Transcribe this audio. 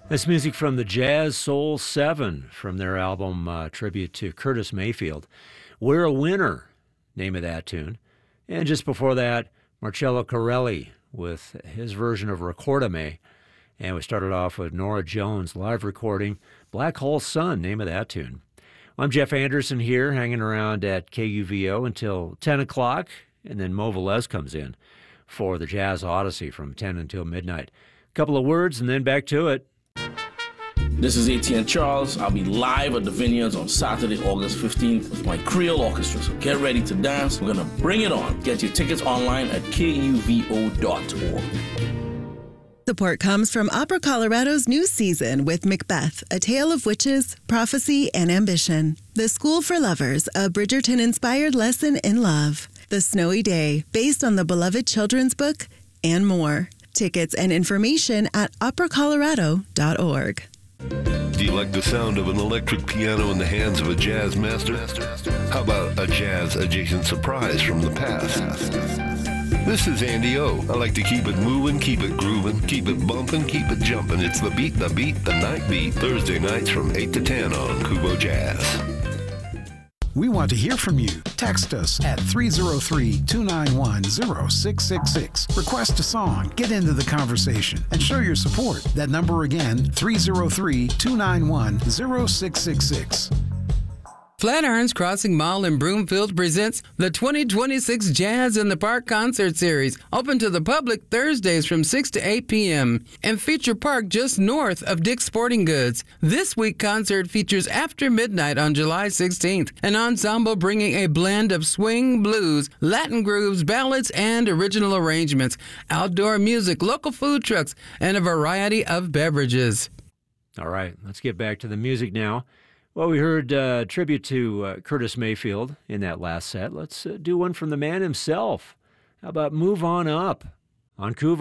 That's music from the Jazz Soul 7 from their album tribute to Curtis Mayfield. We're a Winner, name of that tune. And just before that, Marcello Corelli with his version of Recordame. And we started off with Nora Jones' live recording, Black Hole Sun, name of that tune. I'm Jeff Anderson here, hanging around at KUVO until 10 o'clock, and then Mo Velez comes in for the Jazz Odyssey from 10 until midnight. A couple of words, and then back to it. This is ATN Charles. I'll be live at the Vineyards on Saturday, August 15th with my Creole Orchestra. So get ready to dance. We're going to bring it on. Get your tickets online at kuvo.org. Support comes from Opera Colorado's new season with Macbeth, A Tale of Witches, Prophecy, and Ambition. The School for Lovers, a Bridgerton-inspired lesson in love. The Snowy Day, based on the beloved children's book, and more. Tickets and information at operacolorado.org. Do you like the sound of an electric piano in the hands of a jazz master? How about a jazz-adjacent surprise from the past? This is Andy O. I like to keep it moving, keep it grooving, keep it bumping, keep it jumping. It's the beat, the night beat. Thursday nights from 8 to 10 on Kubo Jazz. We want to hear from you. Text us at 303-291-0666. Request a song, get into the conversation, and show your support. That number again, 303-291-0666. Flatirons Crossing Mall in Broomfield presents the 2026 Jazz in the Park Concert Series, open to the public Thursdays from 6 to 8 p.m. and feature park just north of Dick's Sporting Goods. This week concert features After Midnight on July 16th, an ensemble bringing a blend of swing, blues, Latin grooves, ballads, and original arrangements, outdoor music, local food trucks, and a variety of beverages. All right, let's get back to the music now. Well, we heard tribute to Curtis Mayfield in that last set. Let's do one from the man himself. How about Move On Up on Kuvo?